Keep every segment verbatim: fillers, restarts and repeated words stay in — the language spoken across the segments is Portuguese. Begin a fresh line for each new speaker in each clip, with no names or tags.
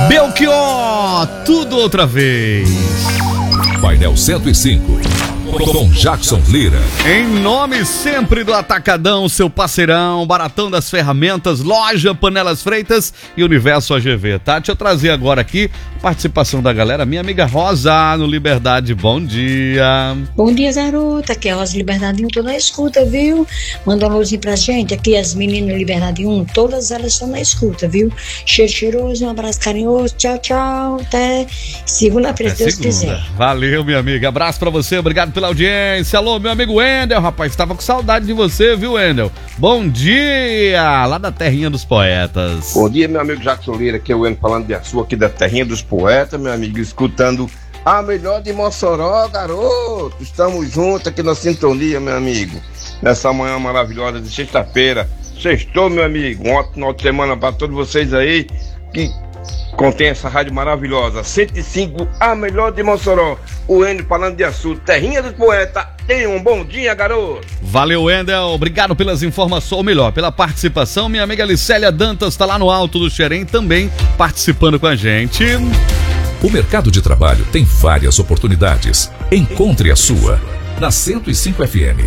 Belchior, tudo outra vez.
Painel cento e cinco, com Jackson Lira.
Em nome sempre do Atacadão, seu parceirão, Baratão das Ferramentas, Loja Panelas Freitas e Universo A G V, tá? Deixa eu trazer agora aqui a participação da galera. Minha amiga Rosa, no Liberdade, bom dia.
Bom dia, garota. Aqui é a Rosa Liberdade um, tô na escuta, viu? Manda um alôzinho pra gente. Aqui as meninas Liberdade um, todas elas estão na escuta, viu? Cheiro cheiroso, um abraço carinhoso. Tchau, tchau. Até segunda-feira, se Deus quiser.
Valeu, minha amiga. Abraço pra você, obrigado pela audiência. Alô, meu amigo Wendel, rapaz, tava com saudade de você, viu, Wendel? Bom dia, lá da Terrinha dos Poetas.
Bom dia, meu amigo Jackson Lira, aqui é o Wendel falando de Açu, aqui da Terrinha dos Poetas, meu amigo, escutando a melhor de Mossoró, garoto. Estamos juntos aqui na sintonia, meu amigo, nessa manhã maravilhosa de sexta-feira. Sextou, meu amigo, um ótimo final de semana pra todos vocês aí que contém essa rádio maravilhosa, cento e cinco, a melhor de Mossoró. O Wendel falando de Açu, Terrinha dos Poetas. Tenha um bom dia, garoto.
Valeu, Wendel, obrigado pelas informações, ou melhor, pela participação. Minha amiga Licélia Dantas tá lá no Alto do Xerém também participando com a gente.
O mercado de trabalho tem várias oportunidades. Encontre a sua na cento e cinco F M.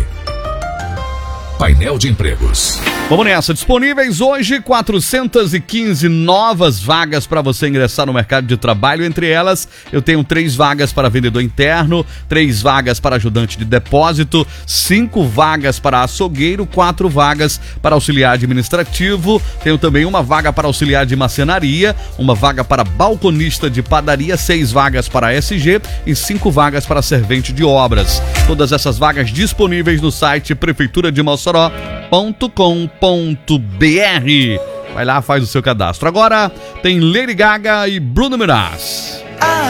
Painel de empregos.
Vamos nessa, disponíveis hoje quatrocentas e quinze novas vagas para você ingressar no mercado de trabalho. Entre elas, eu tenho três vagas para vendedor interno, três vagas para ajudante de depósito, cinco vagas para açougueiro, quatro vagas para auxiliar administrativo. Tenho também uma vaga para auxiliar de marcenaria, uma vaga para balconista de padaria, seis vagas para S G e cinco vagas para servente de obras. Todas essas vagas disponíveis no site prefeitura de Mossoró ponto com ponto br. Vai lá, faz o seu cadastro. Agora tem Lady Gaga e Bruno Mars.